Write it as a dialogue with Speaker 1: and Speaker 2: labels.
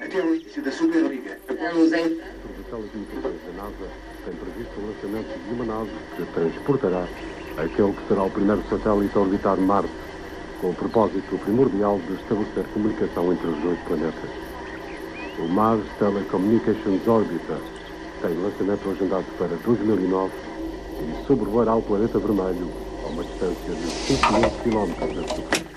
Speaker 1: até o início da Superliga. Estamos em...
Speaker 2: O telecomunicações da NASA tem previsto o lançamento de uma nave que transportará aquele que será o primeiro satélite a orbitar Marte, com o propósito primordial de estabelecer comunicação entre os dois planetas. O Mars Telecommunications Orbiter tem lançamento agendado para 2009 e sobrevoará o planeta vermelho a uma distância de 5.000 km da superfície.